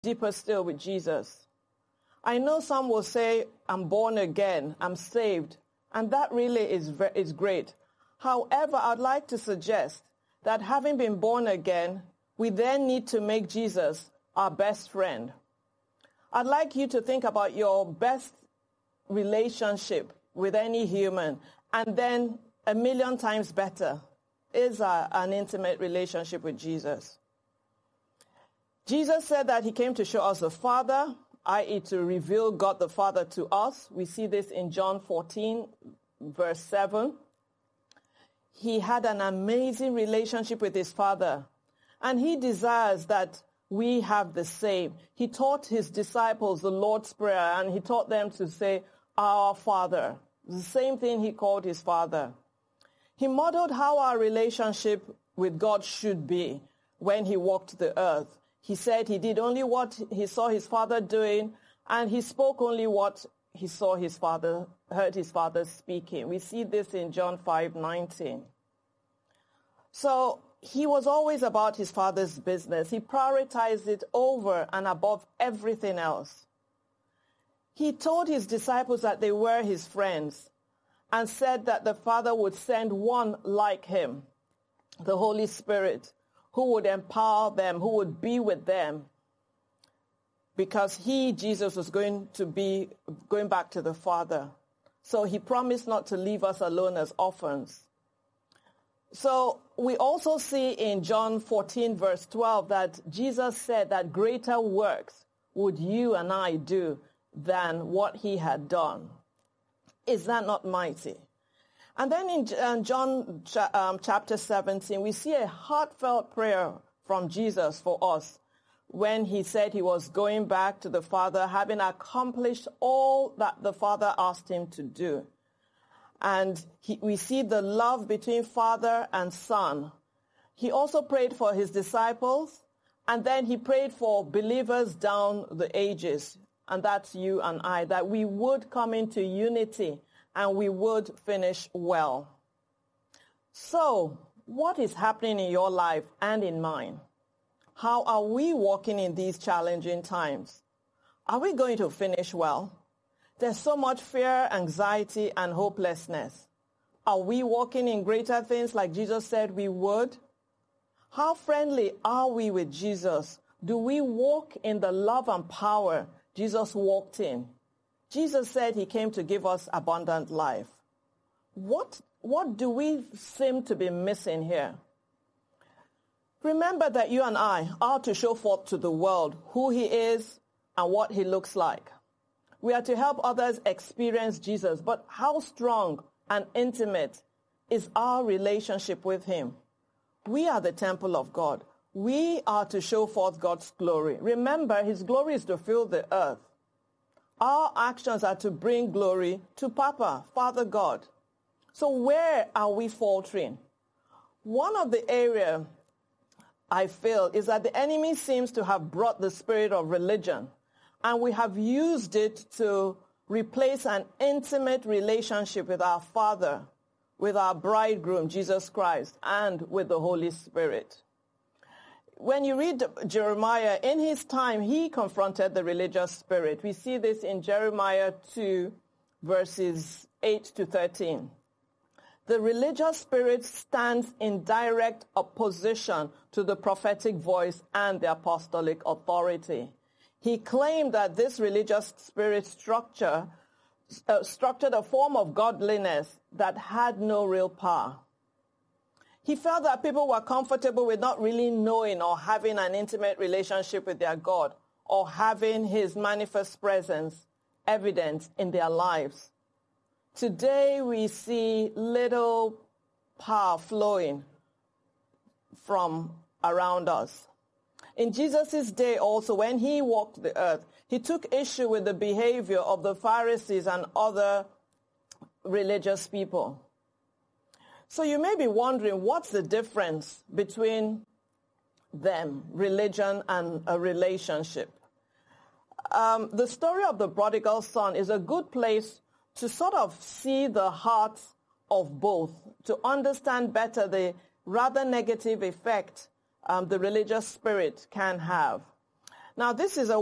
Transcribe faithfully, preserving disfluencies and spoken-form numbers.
deeper still with Jesus. I know some will say, I'm born again, I'm saved, and that really is, is great. However, I'd like to suggest that having been born again, we then need to make Jesus our best friend. I'd like you to think about your best relationship with any human, and then a million times better is a, an intimate relationship with Jesus. Jesus said that he came to show us the Father, that is to reveal God the Father to us. We see this in John fourteen, verse seven. He had an amazing relationship with his Father, and he desires that we have the same. He taught his disciples the Lord's Prayer, and he taught them to say, Our Father. The same thing he called his Father. He modeled how our relationship with God should be when he walked the earth. He said he did only what he saw his Father doing, and he spoke only what he saw his Father, heard his Father speaking. We see this in John five nineteen. So he was always about his Father's business. He prioritized it over and above everything else. He told his disciples that they were his friends and said that the Father would send one like him, the Holy Spirit, who would empower them, who would be with them, because he, Jesus, was going to be going back to the Father. So he promised not to leave us alone as orphans. So we also see in John fourteen, verse twelve, that Jesus said that greater works would you and I do than what he had done. Is that not mighty? And then in John um, chapter seventeen, we see a heartfelt prayer from Jesus for us when he said he was going back to the Father, having accomplished all that the Father asked him to do. And he, we see the love between Father and Son. He also prayed for his disciples, and then he prayed for believers down the ages, and that's you and I, that we would come into unity and we would finish well. So, what is happening in your life and in mine? How are we walking in these challenging times? Are we going to finish well? There's so much fear, anxiety, and hopelessness. Are we walking in greater things like Jesus said we would? How friendly are we with Jesus? Do we walk in the love and power Jesus walked in? Jesus said he came to give us abundant life. What, what do we seem to be missing here? Remember that you and I are to show forth to the world who he is and what he looks like. We are to help others experience Jesus, but how strong and intimate is our relationship with him? We are the temple of God. We are to show forth God's glory. Remember, his glory is to fill the earth. Our actions are to bring glory to Papa, Father God. So where are we faltering? One of the areas I feel is that the enemy seems to have brought the spirit of religion, and we have used it to replace an intimate relationship with our Father, with our bridegroom, Jesus Christ, and with the Holy Spirit. When you read Jeremiah, in his time, he confronted the religious spirit. We see this in Jeremiah two, verses eight to thirteen. The religious spirit stands in direct opposition to the prophetic voice and the apostolic authority. He claimed that this religious spirit structure uh, structured a form of godliness that had no real power. He felt that people were comfortable with not really knowing or having an intimate relationship with their God, or having his manifest presence evident in their lives. Today we see little power flowing from around us. In Jesus' day also, when he walked the earth, he took issue with the behavior of the Pharisees and other religious people. So you may be wondering, what's the difference between them, religion and a relationship? Um, the story of the prodigal son is a good place to sort of see the heart of both, to understand better the rather negative effect um, the religious spirit can have. Now, this is a